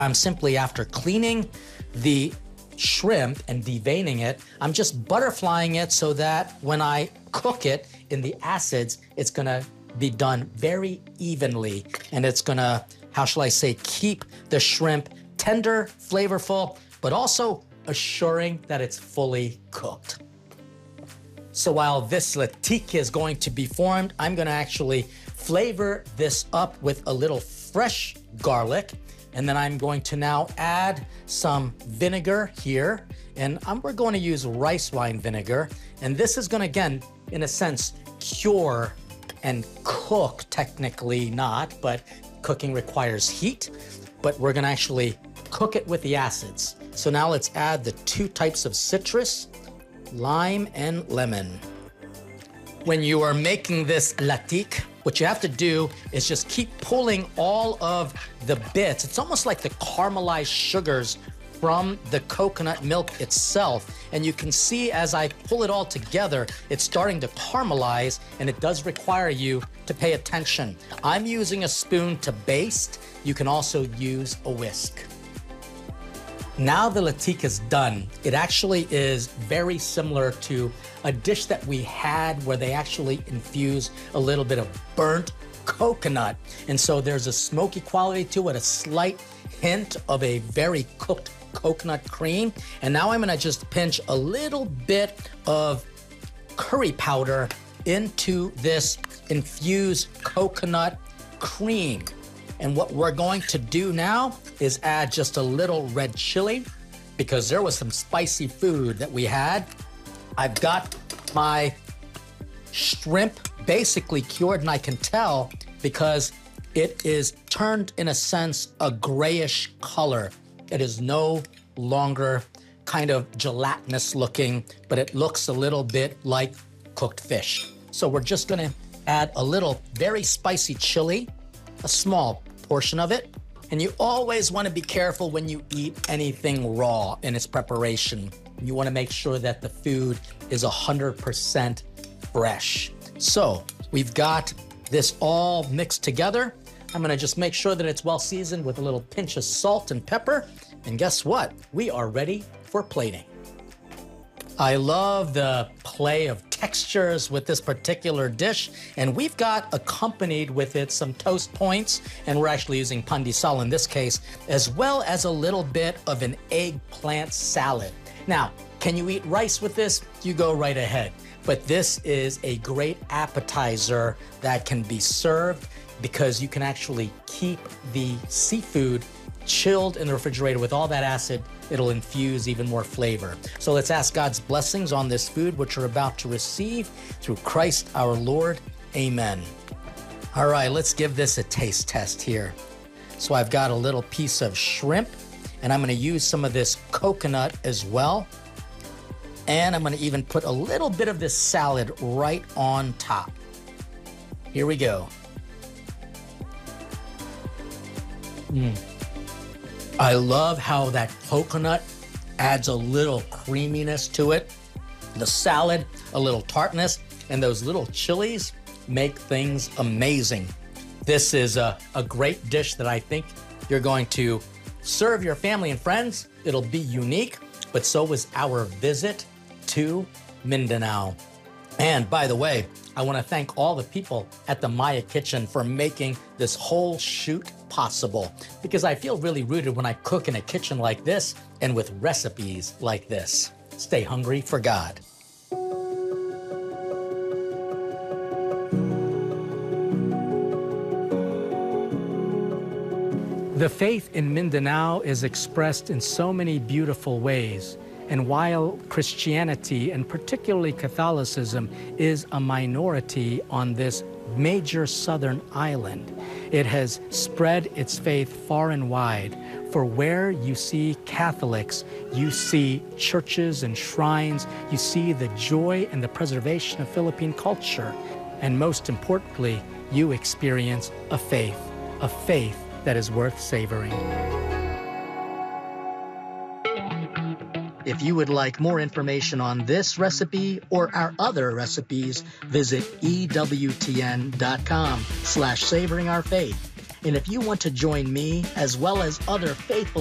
I'm simply, after cleaning the shrimp and deveining it, I'm just butterflying it so that when I cook it in the acids, it's gonna be done very evenly. And it's gonna, how shall I say, keep the shrimp tender, flavorful, but also assuring that it's fully cooked. So while this latique is going to be formed, I'm gonna actually flavor this up with a little fresh garlic. And then I'm going to now add some vinegar here. And we're going to use rice wine vinegar. And this is gonna, again, in a sense, cure and cook, technically not, but cooking requires heat. But we're gonna actually cook it with the acids. So now let's add the 2 types of citrus, lime and lemon. When you are making this latique, what you have to do is just keep pulling all of the bits. It's almost like the caramelized sugars from the coconut milk itself. And you can see as I pull it all together, it's starting to caramelize, and it does require you to pay attention. I'm using a spoon to baste. You can also use a whisk. Now the latique is done. It actually is very similar to a dish that we had where they actually infuse a little bit of burnt coconut. And so there's a smoky quality to it, a slight hint of a very cooked coconut cream. And now I'm gonna just pinch a little bit of curry powder into this infused coconut cream. And what we're going to do now is add just a little red chili, because there was some spicy food that we had. I've got my shrimp basically cured, and I can tell because it is turned, in a sense, a grayish color. It is no longer kind of gelatinous looking, but it looks a little bit like cooked fish. So we're just gonna add a little very spicy chili, a small portion of it. And you always want to be careful when you eat anything raw in its preparation. You want to make sure that the food is 100% fresh. So we've got this all mixed together. I'm gonna just make sure that it's well seasoned with a little pinch of salt and pepper. And guess what? We are ready for plating. I love the play of textures with this particular dish, and we've got accompanied with it some toast points, and we're actually using pandesal in this case, as well as a little bit of an eggplant salad. Now, can you eat rice with this? You go right ahead. But this is a great appetizer that can be served because you can actually keep the seafood chilled in the refrigerator with all that acid. It'll infuse even more flavor. So let's ask God's blessings on this food, which we're about to receive through Christ our Lord. Amen. All right, let's give this a taste test here. So I've got a little piece of shrimp, and I'm gonna use some of this coconut as well. And I'm gonna even put a little bit of this salad right on top. Here we go. I love how that coconut adds a little creaminess to it. The salad, a little tartness, and those little chilies make things amazing. This is a great dish that I think you're going to serve your family and friends. It'll be unique, but so was our visit to Mindanao. And by the way, I want to thank all the people at the Maya Kitchen for making this whole shoot possible, because I feel really rooted when I cook in a kitchen like this and with recipes like this. Stay hungry for God. The faith in Mindanao is expressed in so many beautiful ways. And while Christianity, and particularly Catholicism, is a minority on this major southern island, it has spread its faith far and wide. For where you see Catholics, you see churches and shrines, you see the joy and the preservation of Philippine culture. And most importantly, you experience a faith that is worth savoring. If you would like more information on this recipe or our other recipes, visit EWTN.com/savoringourfaith. And if you want to join me, as well as other faithful